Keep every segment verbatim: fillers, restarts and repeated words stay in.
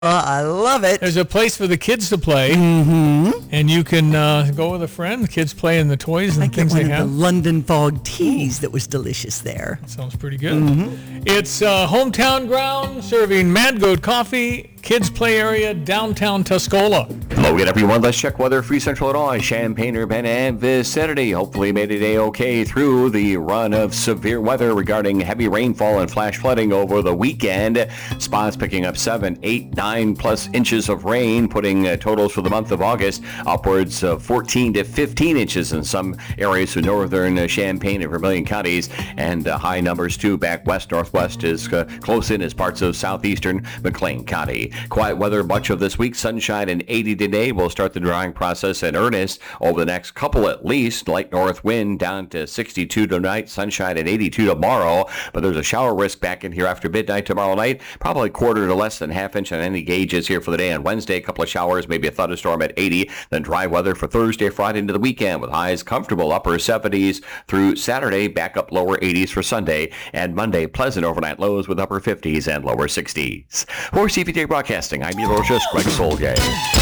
Uh, I love it. There's a place for the kids to play, mm-hmm. and you can uh, go with a friend. The kids play in the toys and I things get they one have. of the London Fog teas that was delicious there. That sounds pretty good. Mm-hmm. It's uh, hometown ground serving Mad Goat coffee, kids play area, downtown Tuscola. Hello again, everyone. Let's check weather. Free Central Illinois, Champaign, Urbana, and vicinity. Hopefully made it A-okay through the run of severe weather regarding heavy rainfall and flash flooding over the weekend. Spots picking up seven, eight, nine plus inches of rain, putting uh, totals for the month of August upwards of fourteen to fifteen inches in some areas of northern uh, Champaign and Vermilion counties, and uh, high numbers too back west, northwest is uh, close in as parts of southeastern McLean County. Quiet weather much of this week, sunshine and eighty today. We'll start the drying process in earnest over the next couple at least. Light north wind down to sixty-two tonight, sunshine at eighty-two tomorrow, but there's a shower risk back in here after midnight tomorrow night, probably quarter to less than half inch on any gauges here for the day. On Wednesday, a couple of showers, maybe a thunderstorm at eighty, then dry weather for Thursday, Friday into the weekend with highs comfortable upper seventies through Saturday, back up lower eighties for Sunday, and Monday, pleasant overnight lows with upper fifties and lower sixties. For C P J Broadcasting, I'm meteorologist Greg Solgay.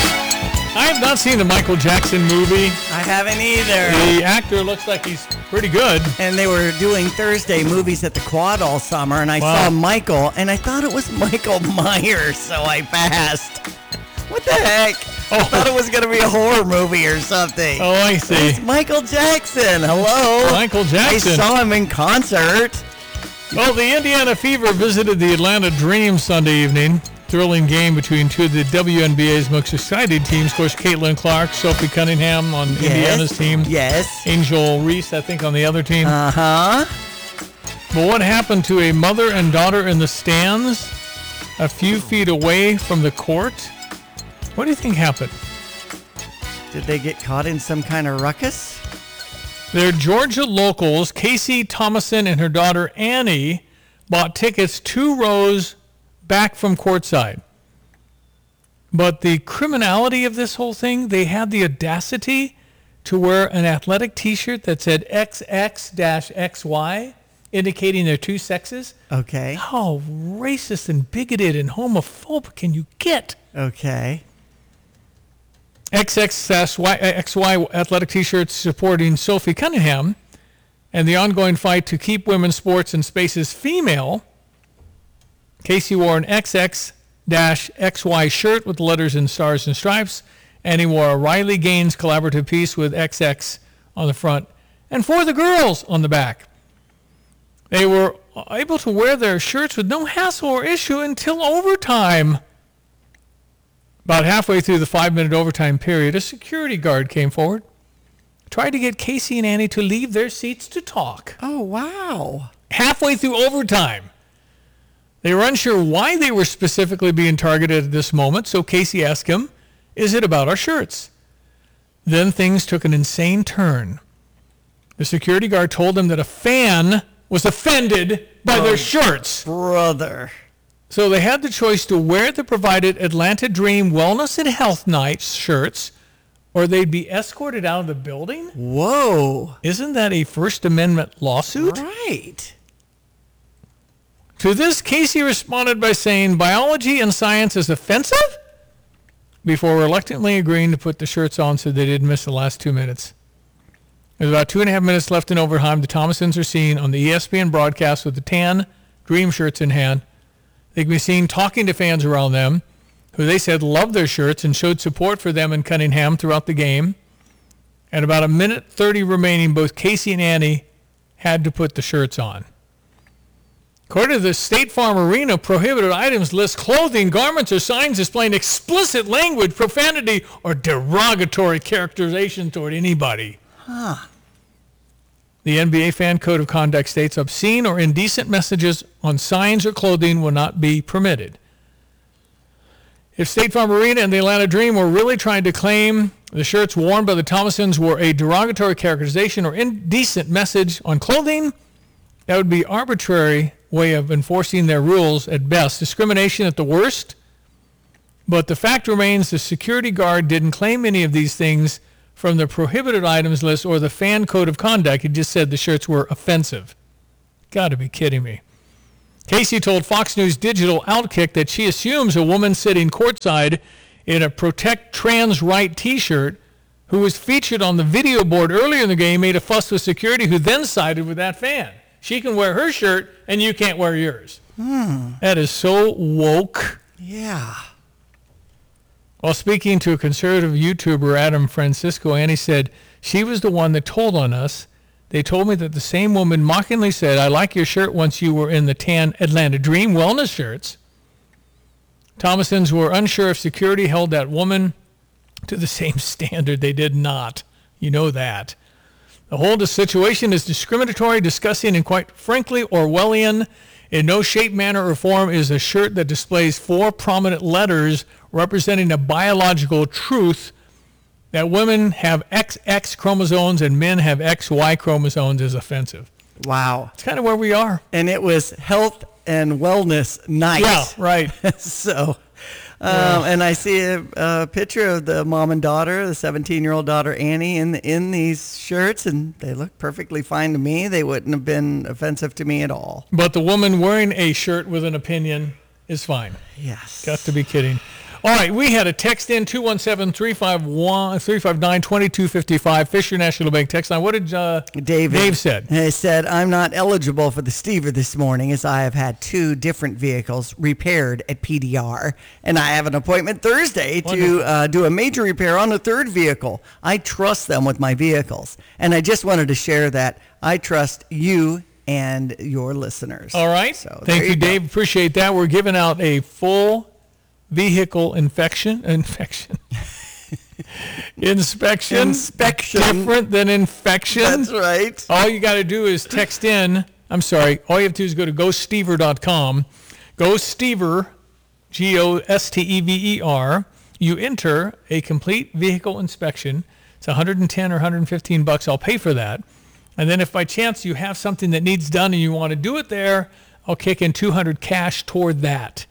I have not seen the Michael Jackson movie. I haven't either. The actor looks like he's pretty good. And they were doing Thursday movies at the Quad all summer, and I Wow. saw Michael, and I thought it was Michael Myers, so I passed. What the heck? I Oh. thought it was going to be a horror movie or something. Oh, I see. It's Michael Jackson. Hello. Michael Jackson. I saw him in concert. Well, the Indiana Fever visited the Atlanta Dream Sunday evening. Thrilling game between two of the W N B A's most excited teams. Of course, Caitlin Clark, Sophie Cunningham on Yes. Indiana's team. Yes. Angel Reese, I think, on the other team. Uh-huh. But what happened to a mother and daughter in the stands a few feet away from the court? What do you think happened? Did they get caught in some kind of ruckus? Their Georgia locals, Casey Thomason and her daughter Annie, bought tickets two rows back from courtside. But the criminality of this whole thing, they had the audacity to wear an athletic t-shirt that said X X X Y, indicating their two sexes. Okay. How racist and bigoted and homophobic can you get? Okay. X X Y athletic t-shirts supporting Sophie Cunningham and the ongoing fight to keep women's sports and spaces female. Casey wore an X X X Y shirt with the letters in stars and stripes, and he wore a Riley Gaines collaborative piece with X X on the front and For the Girls on the back. They were able to wear their shirts with no hassle or issue until overtime. About halfway through the five-minute overtime period, a security guard came forward, tried to get Casey and Annie to leave their seats to talk. Oh, wow. Halfway through overtime. They were unsure why they were specifically being targeted at this moment, so Casey asked him, "Is it about our shirts?" Then things took an insane turn. The security guard told them that a fan was offended by Oh, their shirts. Brother. So they had the choice to wear the provided Atlanta Dream Wellness and Health Night shirts, or they'd be escorted out of the building? Whoa. Isn't that a First Amendment lawsuit? Right. To this, Casey responded by saying biology and science is offensive, before reluctantly agreeing to put the shirts on so they didn't miss the last two minutes. There's about two and a half minutes left in overtime. The Thomasons are seen on the E S P N broadcast with the tan Dream shirts in hand. They can be seen talking to fans around them, who they said loved their shirts and showed support for them in Cunningham throughout the game. At about a minute thirty remaining, both Casey and Annie had to put the shirts on. According to the State Farm Arena prohibited items list clothing, garments, or signs displaying explicit language, profanity, or derogatory characterization toward anybody. Huh. The N B A Fan Code of Conduct states obscene or indecent messages on signs or clothing will not be permitted. If State Farm Arena and the Atlanta Dream were really trying to claim the shirts worn by the Thomasons were a derogatory characterization or indecent message on clothing, that would be arbitrary way of enforcing their rules at best, discrimination at the worst. But the fact remains the security guard didn't claim any of these things from the prohibited items list or the fan code of conduct. He just said the shirts were offensive. Got to be kidding me. Casey told Fox News Digital Outkick that she assumes a woman sitting courtside in a Protect Trans Right t-shirt who was featured on the video board earlier in the game made a fuss with security, who then sided with that fan. She can wear her shirt and you can't wear yours. Hmm. That is so woke. Yeah. While speaking to a conservative YouTuber, Adam Francisco, Annie said, she was the one that told on us. They told me that the same woman mockingly said, I like your shirt once you were in the tan Atlanta Dream wellness shirts. Thomasons were unsure if security held that woman to the same standard. They did not. You know that. The whole situation is discriminatory, disgusting, and quite frankly, Orwellian. In no shape, manner, or form is a shirt that displays four prominent letters representing a biological truth that women have X X chromosomes and men have X Y chromosomes is offensive. Wow. It's kind of where we are. And it was health and wellness night. Yeah, right. so, um, and I see a, a picture of the mom and daughter, the seventeen-year-old daughter Annie, in in these shirts, and they look perfectly fine to me. They wouldn't have been offensive to me at all. But the woman wearing a shirt with an opinion is fine. Yes. Got to be kidding. All right, we had a text in, two one seven, three five one, three five nine, two two five five, Fisher National Bank text line. What did uh, David, Dave said? He said, I'm not eligible for the Stever this morning as I have had two different vehicles repaired at P D R, and I have an appointment Thursday to uh, do a major repair on a third vehicle. I trust them with my vehicles, and I just wanted to share that I trust you and your listeners. All right. So Thank you, you Dave. Appreciate that. We're giving out a full vehicle infection infection inspection inspection different than infection. That's right. All you got to do is text in. I'm sorry. All you have to do is go to go stever dot com. Go Stever, G O S T E V E R. You enter a complete vehicle inspection. It's one hundred ten or one hundred fifteen bucks. I'll pay for that. And then if by chance you have something that needs done and you want to do it there, I'll kick in two hundred cash toward that.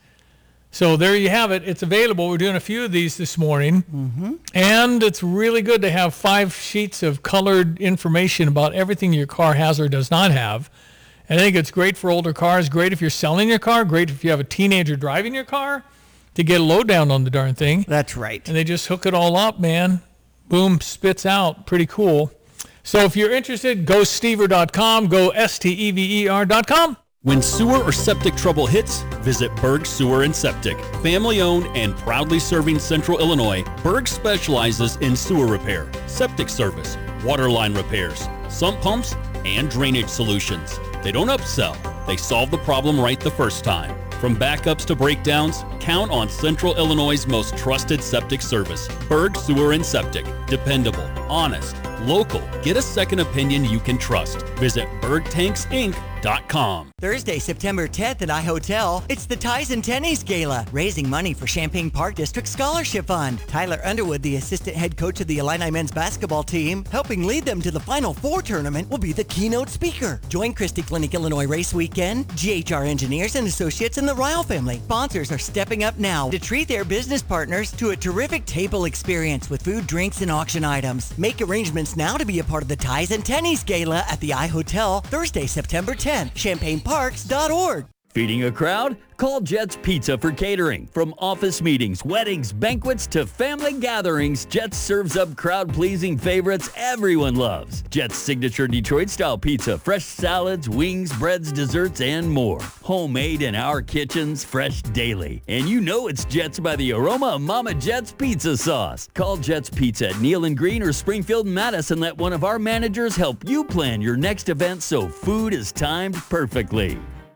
So there you have it. It's available. We're doing a few of these this morning. Mm-hmm. And it's really good to have five sheets of colored information about everything your car has or does not have. And I think it's great for older cars, great if you're selling your car, great if you have a teenager driving your car to get a lowdown on the darn thing. That's right. And they just hook it all up, man. Boom, spits out. Pretty cool. So if you're interested, go stever dot com, go S T E V E R dot com. When sewer or septic trouble hits, visit Berg Sewer and Septic. Family-owned and proudly serving Central Illinois, Berg specializes in sewer repair, septic service, water line repairs, sump pumps, and drainage solutions. They don't upsell. They solve the problem right the first time. From backups to breakdowns, count on Central Illinois' most trusted septic service. Berg Sewer and Septic. Dependable, honest, local. Get a second opinion you can trust. Visit berg tanks inc dot com. Thursday, September tenth at iHotel, it's the Ties and Tennies Gala, raising money for Champaign Park District Scholarship Fund. Tyler Underwood, the assistant head coach of the Illini men's basketball team, helping lead them to the Final Four tournament, will be the keynote speaker. Join Christie Clinic Illinois Race Weekend, G H R Engineers and Associates, and the Ryle family. Sponsors are stepping up now to treat their business partners to a terrific table experience with food, drinks, and auction items. Make arrangements now to be a part of the Ties and Tennies Gala at the iHotel, Thursday, September tenth. champaign parks dot org. Feeding a crowd? Call Jets Pizza for catering. From office meetings, weddings, banquets, to family gatherings, Jets serves up crowd-pleasing favorites everyone loves. Jets' signature Detroit-style pizza, fresh salads, wings, breads, desserts, and more. Homemade in our kitchens, fresh daily. And you know it's Jets by the aroma of Mama Jet's pizza sauce. Call Jets Pizza at Neal and Green or Springfield and Madison. Let one of our managers help you plan your next event so food is timed perfectly.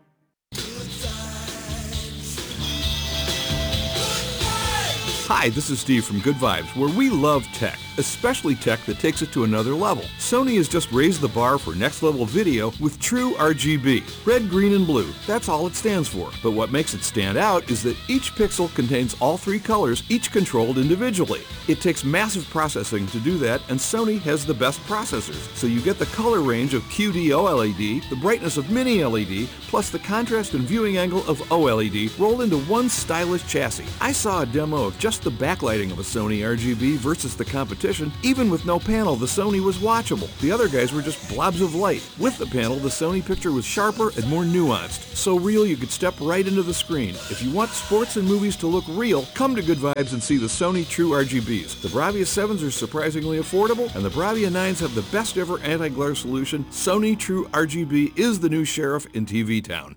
Hi, this is Steve from Good Vibes, where we love tech, especially tech that takes it to another level. Sony has just raised the bar for next-level video with true R G B. Red, green, and blue. That's all it stands for. But what makes it stand out is that each pixel contains all three colors, each controlled individually. It takes massive processing to do that, and Sony has the best processors. So you get the color range of Q D O L E D, the brightness of Mini L E D, plus the contrast and viewing angle of O L E D rolled into one stylish chassis. I saw a demo of just the backlighting of a Sony R G B versus the competition, competition. Even with no panel, the Sony was watchable. The other guys were just blobs of light. With the panel, the Sony picture was sharper and more nuanced. So real you could step right into the screen. If you want sports and movies to look real, come to Good Vibes and see the Sony True R G Bs. The Bravia sevens are surprisingly affordable, and the Bravia nines have the best ever anti-glare solution. Sony True R G B is the new sheriff in T V Town.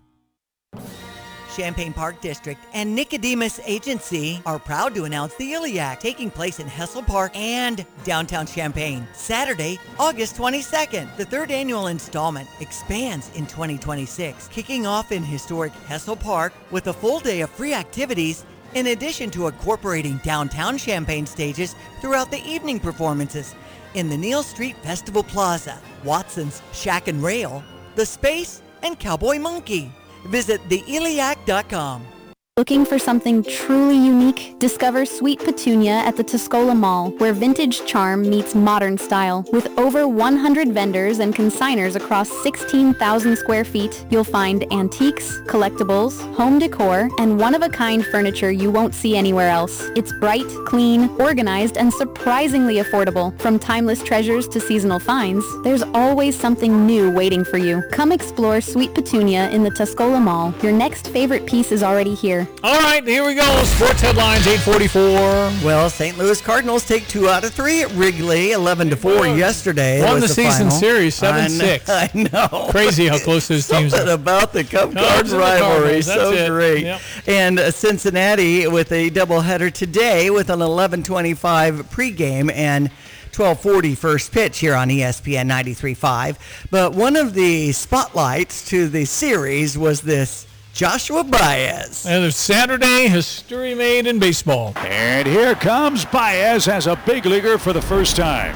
Champaign Park District and Nicodemus Agency are proud to announce the Iliac taking place in Hessel Park and downtown Champaign. Saturday, August twenty-second. The third annual installment expands in twenty twenty-six, kicking off in historic Hessel Park with a full day of free activities in addition to incorporating downtown Champaign stages throughout the evening performances in the Neal Street Festival Plaza, Watson's Shack and Rail, The Space, and Cowboy Monkey. Visit the iliac dot com. Looking for something truly unique? Discover Sweet Petunia at the Tuscola Mall, where vintage charm meets modern style. With over one hundred vendors and consigners across sixteen thousand square feet, you'll find antiques, collectibles, home decor, and one-of-a-kind furniture you won't see anywhere else. It's bright, clean, organized, and surprisingly affordable. From timeless treasures to seasonal finds, there's always something new waiting for you. Come explore Sweet Petunia in the Tuscola Mall. Your next favorite piece is already here. All right, here we go. Sports headlines, eight forty-four. Well, Saint Louis Cardinals take two out of three at Wrigley, eleven to four yesterday. Won was the season final. series, seven six. I know. I know. Crazy how close those teams Something are. about the Cub Cubs Card and the rivalry. Cardinals, So that's it. great. Yep. And uh, Cincinnati with a doubleheader today with an eleven twenty-five pregame and twelve forty first pitch here on E S P N ninety-three point five. But one of the spotlights to the series was this Joshua Baez. And it's Saturday, history made in baseball. And here comes Baez as a big leaguer for the first time.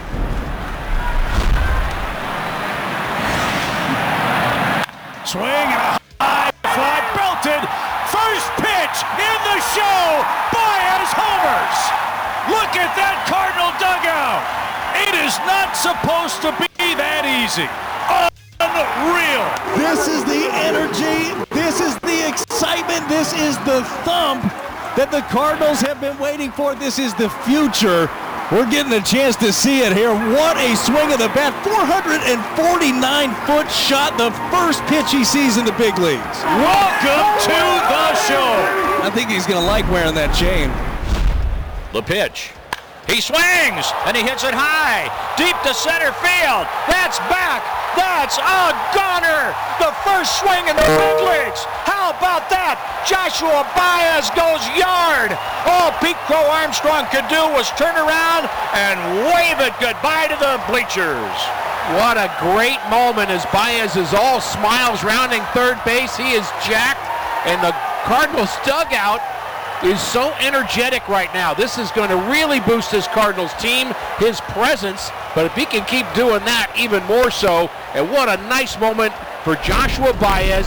Swing and a high fly belted. First pitch in the show. Baez homers. Look at that Cardinal dugout. It is not supposed to be that easy. Unreal. This is the energy. This is the excitement. This is the thump that the Cardinals have been waiting for. This is the future. We're getting a chance to see it here. What a swing of the bat. four hundred forty-nine foot shot, the first pitch he sees in the big leagues. Welcome to the show. I think he's going to like wearing that chain. The pitch. He swings, and he hits it high, deep to center field. That's back. That's a goner. The first swing in the big leagues. How about that? Joshua Baez goes yard. All Pete Crow Armstrong could do was turn around and wave it goodbye to the bleachers. What a great moment as Baez is all smiles rounding third base. He is jacked, and the Cardinals dugout is so energetic right now. This is going to really boost his Cardinals team, his presence, but if he can keep doing that, even more so. And what a nice moment for Joshua Baez.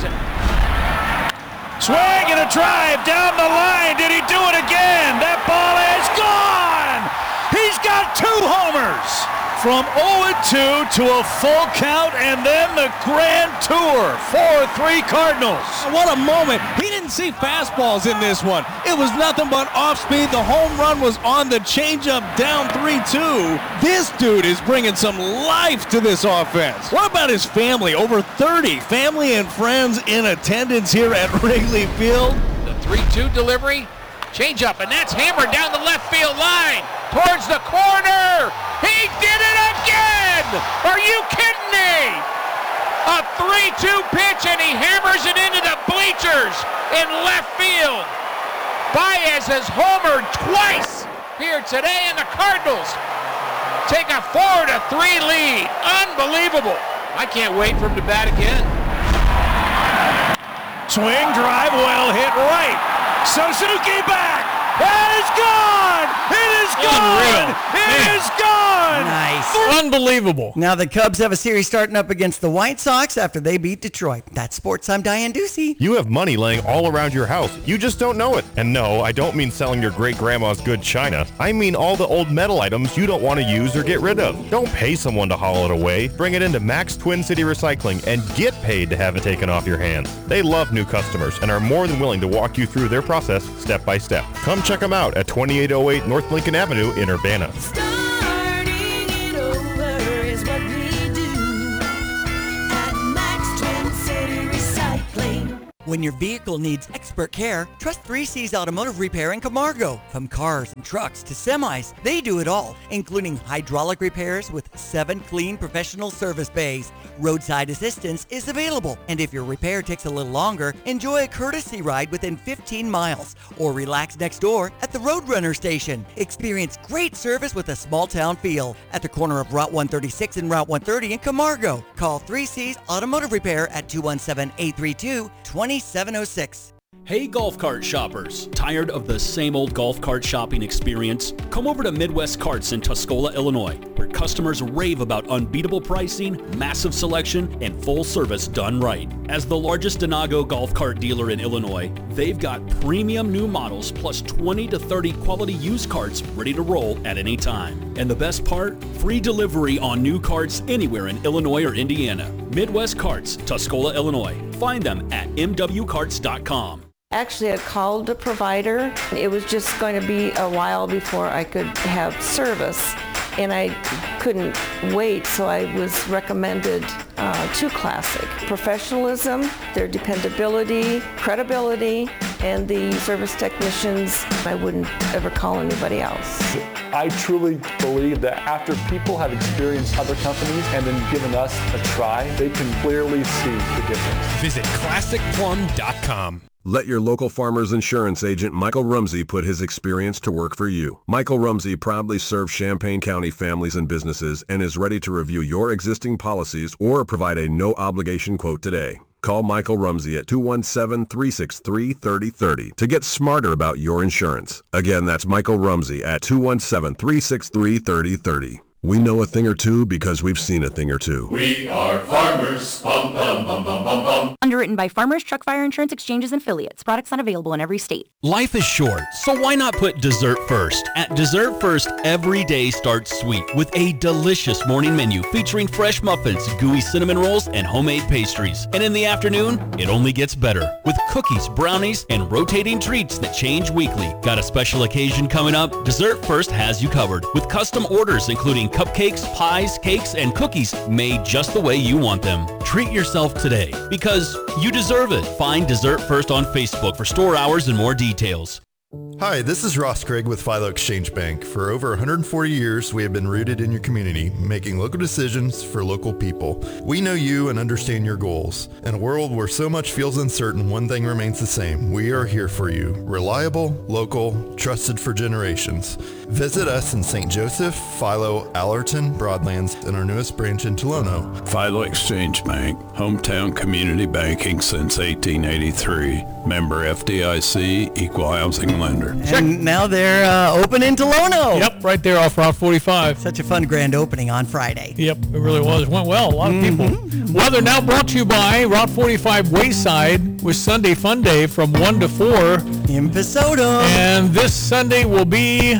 Swing and a drive down the line. Did he do it again? That ball is gone. He's got two homers. From oh and two to a full count, and then the grand tour. four three Cardinals. What a moment. He didn't see fastballs in this one. It was nothing but off speed. The home run was on the changeup down three two. This dude is bringing some life to this offense. What about his family? Over thirty family and friends in attendance here at Wrigley Field. The three two delivery, change up, and that's hammered down the left field line towards the corner. He did it again! Are you kidding me? A three two pitch, and he hammers it into the bleachers in left field. Baez has homered twice here today, and the Cardinals take a four to three lead. Unbelievable. I can't wait for him to bat again. Swing, drive, well hit right. Suzuki back. It is gone. It is gone. Unreal. It Man. is gone. Nice. Unbelievable. Now the Cubs have a series starting up against the White Sox after they beat Detroit. That's sports. I'm Diane Ducey. You have money laying all around your house. You just don't know it. And no, I don't mean selling your great-grandma's good china. I mean all the old metal items you don't want to use or get rid of. Don't pay someone to haul it away. Bring it into Max Twin City Recycling and get paid to have it taken off your hands. They love new customers and are more than willing to walk you through their process step by step. Come check them out at twenty-eight oh eight North Lincoln Avenue in Urbana. Start When your vehicle needs expert care, trust three C's Automotive Repair in Camargo. From cars and trucks to semis, they do it all, including hydraulic repairs with seven clean professional service bays. Roadside assistance is available, and if your repair takes a little longer, enjoy a courtesy ride within fifteen miles, or relax next door at the Roadrunner station. Experience great service with a small town feel at the corner of Route one thirty-six and Route one thirty in Camargo. Call three C's Automotive Repair at two one seven, eight three two, two seven oh six. Hey golf cart shoppers, tired of the same old golf cart shopping experience? Come over to Midwest Carts in Tuscola, Illinois, where customers rave about unbeatable pricing, massive selection, and full service done right. As the largest Denago golf cart dealer in Illinois, they've got premium new models plus twenty to thirty quality used carts ready to roll at any time. And the best part? Free delivery on new carts anywhere in Illinois or Indiana. Midwest Carts, Tuscola, Illinois. Find them at m w carts dot com. Actually, I called the provider. It was just going to be a while before I could have service, and I couldn't wait, so I was recommended uh, to Classic. Professionalism, their dependability, credibility, and the service technicians, I wouldn't ever call anybody else. I truly believe that after people have experienced other companies and then given us a try, they can clearly see the difference. Visit classic plum dot com. Let your local Farmers Insurance agent Michael Rumsey put his experience to work for you. Michael Rumsey proudly serves Champaign County families and businesses and is ready to review your existing policies or provide a no-obligation quote today. Call Michael Rumsey at two one seven, three six three, three oh three oh to get smarter about your insurance. Again, that's Michael Rumsey at two one seven, three six three, three oh three oh. We know a thing or two because we've seen a thing or two. We are farmers. Bum, bum, bum, bum, bum, bum. Underwritten by Farmers Truck Fire Insurance Exchanges and Affiliates. Products not available in every state. Life is short, so why not put dessert first? At Dessert First, every day starts sweet with a delicious morning menu featuring fresh muffins, gooey cinnamon rolls, and homemade pastries. And in the afternoon, it only gets better with cookies, brownies, and rotating treats that change weekly. Got a special occasion coming up? Dessert First has you covered with custom orders including cupcakes, pies, cakes, and cookies made just the way you want them. Treat yourself today because you deserve it. Find Dessert First on Facebook for store hours and more details. Hi, this is Ross Craig with Philo Exchange Bank. For over one hundred forty years, we have been rooted in your community, making local decisions for local people. We know you and understand your goals. In a world where so much feels uncertain, one thing remains the same. We are here for you. Reliable, local, trusted for generations. Visit us in Saint Joseph, Philo, Allerton, Broadlands, and our newest branch in Tolono. Philo Exchange Bank, hometown community banking since eighteen eighty-three. Member F D I C, equal housing lender. And now they're uh, open in Tolono. Yep, right there off Route forty-five. Such a fun grand opening on Friday. Yep, it really was. Went well. A lot of Mm-hmm. people. Weather now brought to you by Route forty-five Wayside with Sunday Fun Day from one to four. In Pesota. And this Sunday will be...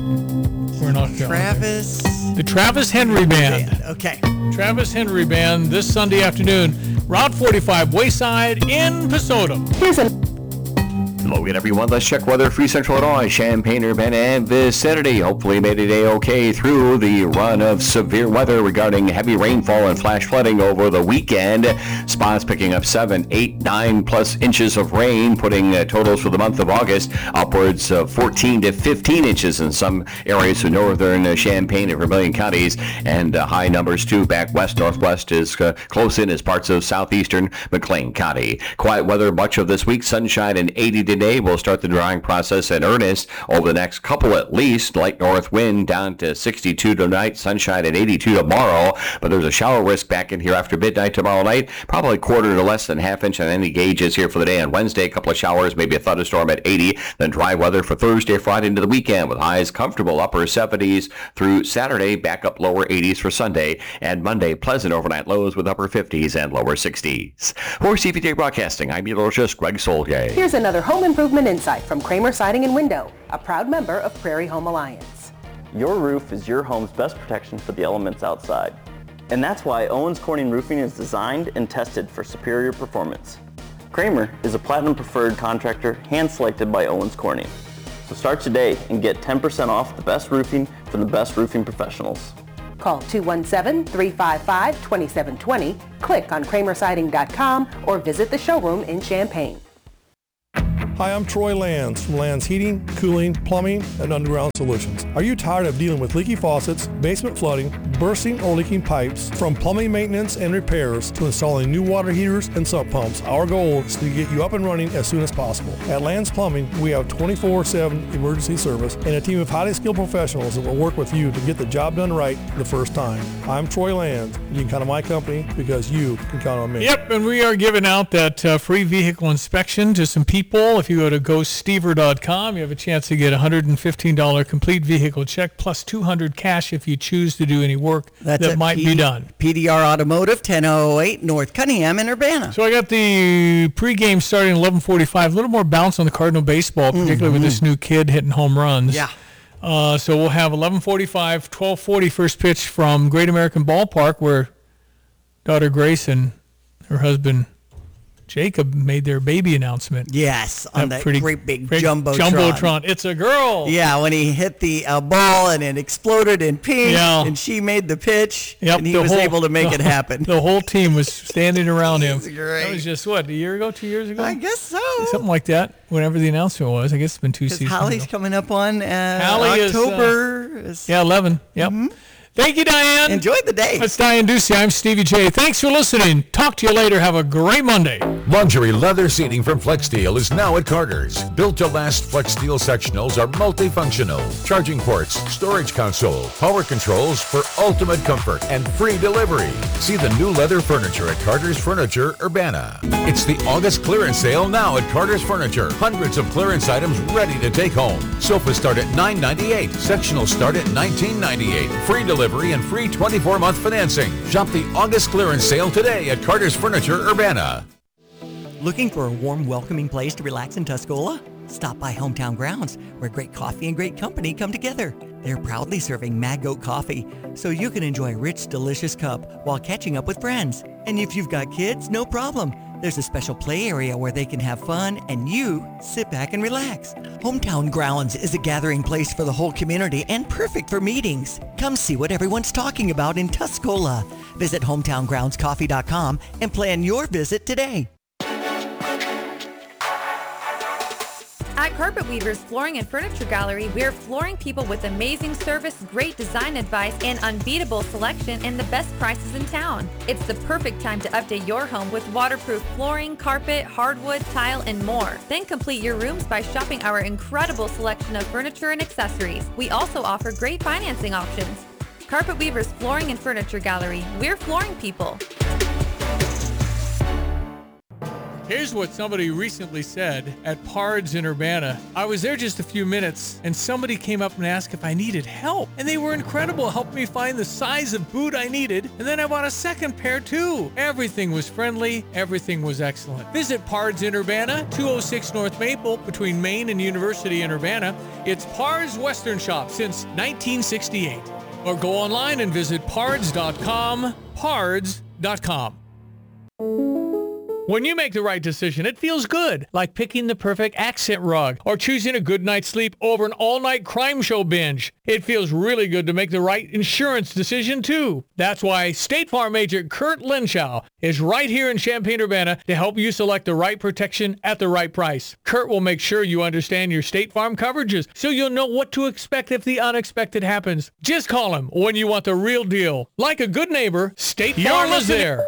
We're not Travis. The Travis Henry Band. Band. Okay. Travis Henry Band this Sunday afternoon. Route forty-five Wayside in Pesota. Here's a Hello again, everyone. Let's check weather for Central Illinois, Champaign, Urbana, and vicinity. Hopefully made it a-okay through the run of severe weather regarding heavy rainfall and flash flooding over the weekend. Spots picking up seven, eight, nine plus inches of rain, putting uh, totals for the month of August upwards of fourteen to fifteen inches in some areas of northern uh, Champaign and Vermilion counties, and uh, high numbers too back west, northwest is uh, close in as parts of southeastern McLean County. Quiet weather much of this week, sunshine and eighty today. We'll start the drying process in earnest over the next couple at least. Light north wind down to sixty-two tonight, sunshine at eighty-two tomorrow, but there's a shower risk back in here after midnight tomorrow night. Probably quarter to less than half inch on any gauges here for the day on Wednesday. A couple of showers, maybe a thunderstorm at eighty. Then dry weather for Thursday, Friday into the weekend with highs comfortable upper seventies through Saturday, back up lower eighties for Sunday, and Monday pleasant overnight lows with upper fifties and lower sixties. For C P J Broadcasting, I'm meteorologist Greg Solje. Here's another home improvement insight from Kramer Siding and Window, a proud member of Prairie Home Alliance. Your roof is your home's best protection for the elements outside. And that's why Owens Corning Roofing is designed and tested for superior performance. Kramer is a platinum preferred contractor hand-selected by Owens Corning. So start today and get ten percent off the best roofing from the best roofing professionals. Call two one seven, three five five, two seven two zero, click on kramer siding dot com, or visit the showroom in Champaign. Hi, I'm Troy Lands from Lands Heating, Cooling, Plumbing, and Underground Solutions. Are you tired of dealing with leaky faucets, basement flooding, bursting or leaking pipes? From plumbing maintenance and repairs to installing new water heaters and sump pumps, our goal is to get you up and running as soon as possible. At Lands Plumbing, we have twenty-four seven emergency service and a team of highly skilled professionals that will work with you to get the job done right the first time. I'm Troy Lands. You can count on my company because you can count on me. Yep, and we are giving out that uh, free vehicle inspection to some people. If you go to go stever dot com, you have a chance to get a one hundred fifteen dollars complete vehicle check plus two hundred dollars cash if you choose to do any work That's that at might P- be done. P D R Automotive, ten oh eight North Cunningham in Urbana. So I got the pregame starting at eleven forty-five. A little more bounce on the Cardinal baseball, particularly Mm-hmm. with this new kid hitting home runs. Yeah. Uh, so we'll have eleven forty-five, twelve forty first pitch from Great American Ballpark, where daughter Grace and her husband Jacob made their baby announcement. Yes, on that great big jumbotron. Jumbotron. It's a girl. Yeah, when he hit the uh, ball and it exploded in pink, Yeah. and she made the pitch, Yep, and he the was whole- able to make the- it happen. The whole team was standing around him. That's great. That was just, what, a year ago, two years ago? I guess so. Something like that, whenever the announcement was. I guess it's been two Because seasons Holly's ago. coming up on uh, Hallie is, uh, October. is- Yeah, eleven. Yep. Thank you, Diane. Enjoy the day. That's Diane Ducey. I'm Stevie J. Thanks for listening. Talk to you later. Have a great Monday. Luxury leather seating from FlexSteel is now at Carter's. Built to last, FlexSteel sectionals are multifunctional. Charging ports, storage console, power controls for ultimate comfort and free delivery. See the new leather furniture at Carter's Furniture, Urbana. It's the August clearance sale now at Carter's Furniture. Hundreds of clearance items ready to take home. Sofas start at nine ninety-eight. Sectionals start at nineteen ninety-eight. Free delivery and free twenty-four month financing. Shop the August clearance sale today at Carter's Furniture, Urbana. Looking for a warm, welcoming place to relax in Tuscola? Stop by Hometown Grounds, where great coffee and great company come together. They're proudly serving Mad Goat coffee, so you can enjoy a rich, delicious cup while catching up with friends. And if you've got kids, no problem. There's a special play area where they can have fun and you sit back and relax. Hometown Grounds is a gathering place for the whole community and perfect for meetings. Come see what everyone's talking about in Tuscola. Visit hometown grounds coffee dot com and plan your visit today. At Carpet Weavers Flooring and Furniture Gallery, we're flooring people with amazing service, great design advice, and unbeatable selection and the best prices in town. It's the perfect time to update your home with waterproof flooring, carpet, hardwood, tile, and more. Then complete your rooms by shopping our incredible selection of furniture and accessories. We also offer great financing options. Carpet Weavers Flooring and Furniture Gallery, we're flooring people. Here's what somebody recently said at Pards in Urbana. I was there just a few minutes, and somebody came up and asked if I needed help. And they were incredible, helped me find the size of boot I needed, and then I bought a second pair too. Everything was friendly, everything was excellent. Visit Pards in Urbana, two oh six North Maple, between Main and University in Urbana. It's Pards Western Shop since nineteen sixty-eight. Or go online and visit pards dot com, pards dot com. When you make the right decision, it feels good, like picking the perfect accent rug or choosing a good night's sleep over an all-night crime show binge. It feels really good to make the right insurance decision, too. That's why State Farm agent Kurt Lenschow is right here in Champaign-Urbana to help you select the right protection at the right price. Kurt will make sure you understand your State Farm coverages so you'll know what to expect if the unexpected happens. Just call him when you want the real deal. Like a good neighbor, State Farm is there.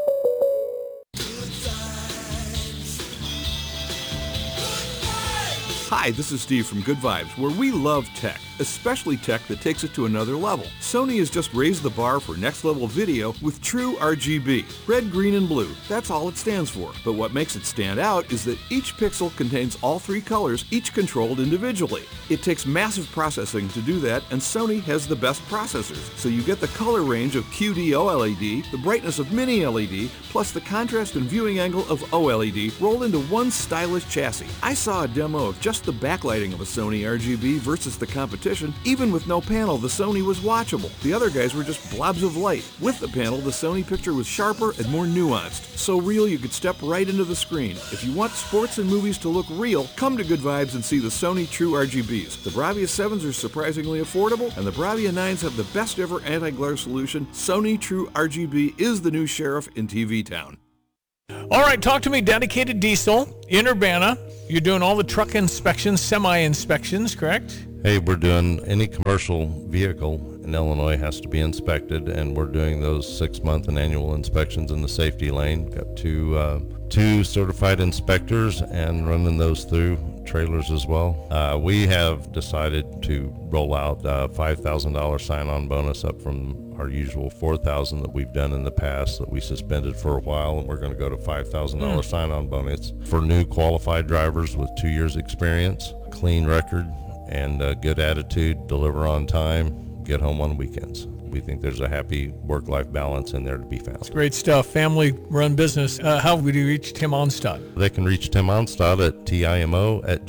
Hi, this is Steve from Good Vibes, where we love tech, especially tech that takes it to another level. Sony has just raised the bar for next level video with true R G B. Red, green, and blue, that's all it stands for. But what makes it stand out is that each pixel contains all three colors, each controlled individually. It takes massive processing to do that, and Sony has the best processors. So you get the color range of Q D O L E D, the brightness of Mini L E D, plus the contrast and viewing angle of O L E D rolled into one stylish chassis. I saw a demo of just the backlighting of a Sony R G B versus the competition, competition, even with no panel, the Sony was watchable. The other guys were just blobs of light. With the panel, the Sony picture was sharper and more nuanced. So real you could step right into the screen. If you want sports and movies to look real, come to Good Vibes and see the Sony True R G Bs. The Bravia sevens are surprisingly affordable, and the Bravia nines have the best ever anti-glare solution. Sony True R G B is the new sheriff in T V town. All right, talk to me, Dedicated Diesel in Urbana. You're doing all the truck inspections, semi-inspections, correct? Hey, we're doing any commercial vehicle in Illinois has to be inspected, and we're doing those six-month and annual inspections in the safety lane. Got two uh, two certified inspectors and running those through trailers as well. Uh, we have decided to roll out a five thousand dollars sign-on bonus up from our usual four thousand dollars that we've done in the past that we suspended for a while, and we're going to go to five thousand dollars mm. sign-on bonus for new qualified drivers with two years experience, clean record, and a good attitude, deliver on time, get home on weekends. We think there's a happy work-life balance in there to be found. It's great stuff. Family-run business. Uh, how would you reach Tim Onstad? They can reach Tim Onstad at timo at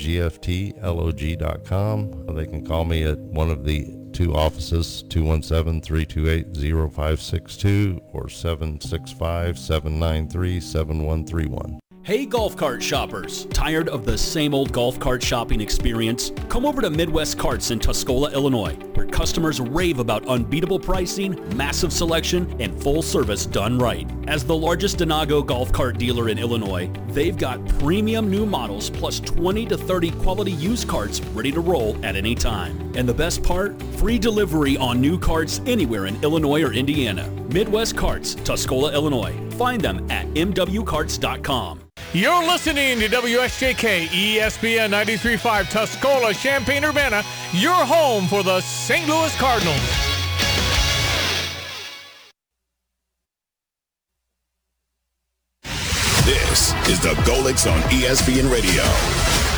gftlog dot com. They can call me at one of the two offices, two one seven, three two eight, zero five six two or seven six five, seven nine three, seven one three one. Hey golf cart shoppers, tired of the same old golf cart shopping experience? Come over to Midwest Carts in Tuscola, Illinois, where customers rave about unbeatable pricing, massive selection, and full service done right. As the largest Denago golf cart dealer in Illinois, they've got premium new models plus twenty to thirty quality used carts ready to roll at any time. And the best part? Free delivery on new carts anywhere in Illinois or Indiana. Midwest Carts, Tuscola, Illinois. Find them at m w carts dot com. You're listening to W S J K E S P N ninety-three point five Tuscola, Champaign-Urbana, your home for the Saint Louis Cardinals. This is the Golix on E S P N Radio.